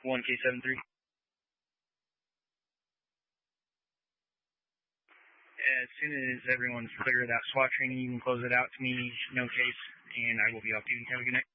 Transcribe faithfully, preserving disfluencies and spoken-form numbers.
one K seven three. As soon as everyone's clear of that SWAT training, you can close it out to me, no case, and I will be off duty. Have a good night.